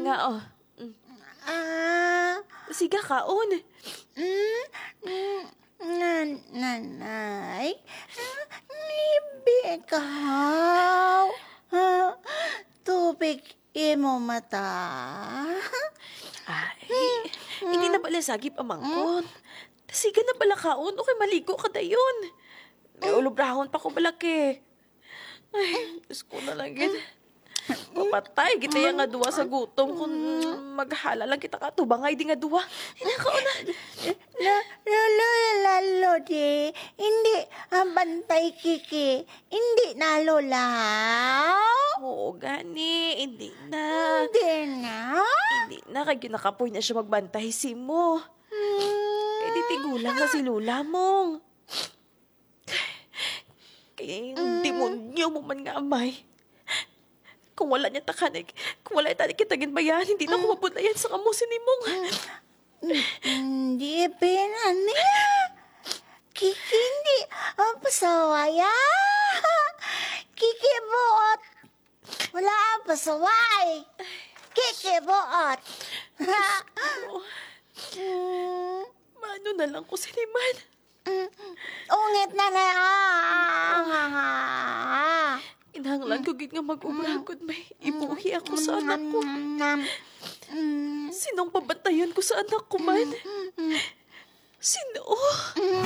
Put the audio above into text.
nga, oh. Ah, Siga kaon. nanay, ibikaw. Tubig imo mata. Ay, hindi na pala sagip amangkon. Siga na pala kaon, okay maligo ka dayon. May ulubrahon pa ko balaki. Ay, Diyos ko na lang gid. Papatay, kita yung nga duwa sa gutom kung maghala lang kita ka. Tubangay di nga duwa. Hinakaon na. Lalo di, hindi bantay kiki, hindi na lolaw. Oo, gani. Hindi na. Hindi na. Hindi na. Kaya ginakapoy na siya magbantay si mo. Kaya di tigulang na si Lula mong. Kaya yung demonyo mo man nga amay. Kung wala niya takanig, kung wala tani kita ginbayan, hindi na ako mapulayan sa kamusin ni mong. Hindi pinani. Kiki hindi pasawaya. Kiki buot. Wala ang pasaway. Kiki buot. Mano na lang ko siniman. Ungit na na. Inahanglan ko gid nga mag-ubragod may ibuhi ako sa anak ko. Sinong pabantayan ko sa anak ko man? Sino?